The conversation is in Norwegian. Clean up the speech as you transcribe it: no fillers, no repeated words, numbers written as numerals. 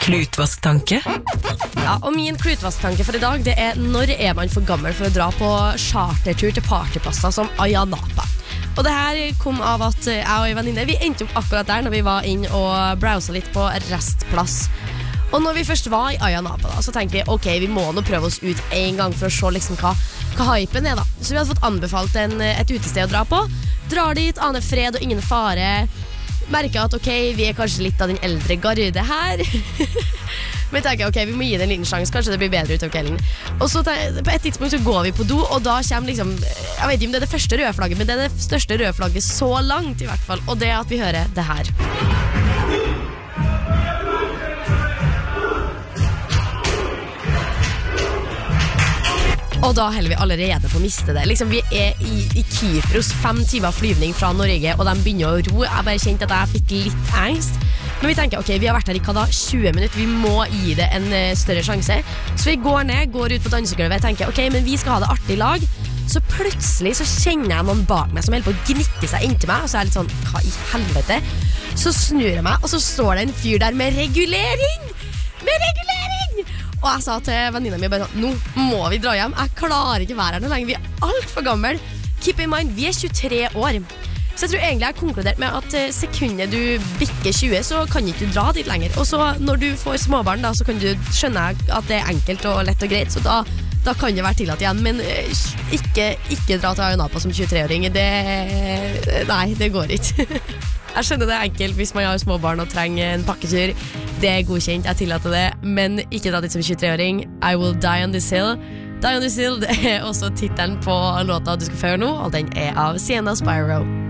Klutvasktanke? Ja, og min klutvasktanke for i dag, det når man for gammel for å dra på chartertur til partyplasser som Ayia Napa. Og det her kom av at jeg og en venninne, vi endte opp akkurat der når vi var inn og browsa litt på restplass. Og når vi først var i Ayia Napa da, så tenkte vi, ok, vi må nå prøve oss ut en gang for å se liksom hva hypen da. Så vi hadde fått anbefalt et utested å dra på. Drar dit, aner fred og ingen fare. Merker at ok, vi kanskje litt av den eldre garde her. Men tenker ok, vi må gi det en liten sjanse, kanskje det blir bedre ut av kvelden. Og så på et tidspunkt så går vi på do, og da kommer liksom, jeg vet ikke om det det første røde flagget, men det det største røde flagget så langt i hvert fall. Og det at vi hører det her. Og da heller vi allerede på å miste det. Liksom, vi i Kypros 5 timer flyvning fra Norge, og de begynner å ro. Jeg bare kjente at jeg fikk litt angst. Men vi tenker, ok, vi har vært her i hva da? 20 minutter, vi må gi det en større sjanse. Så vi går ned, går ut på dansegulvet, tenker, ok, men vi skal ha det artig i lag. Så plutselig så kjenner jeg noen bak meg som holder på å gnikke seg inntil meg, og så er jeg litt sånn, hva i helvete? Så snur jeg meg, og så står det en fyr der med regulering! Med regulering! Og jeg sa til venninna mi bare sånn, nå må vi dra hjem, jeg klarer ikke være her noe lenger, vi alt for gammel. Keep in mind, vi 23 år. Så jeg tror egentlig jeg har konkludert med at sekundet du bikker 20, så kan ikke du dra dit lenger. Og så når du får småbarn da, så kan du skjønne at det enkelt og lett og greit, så da kan det være tillatt igjen. Men ikke dra til Ayia Napa som 23-åring, nei, det går ikke. Jeg skjønner det enkelt hvis man har småbarn og trenger en pakketur. Det godkjent, jeg tillater det. Men ikke dra dit som 23-åring. I will die on this hill. Die on this hill, det også titelen på låta du skal få høre nå, og den av Sienna Spyro.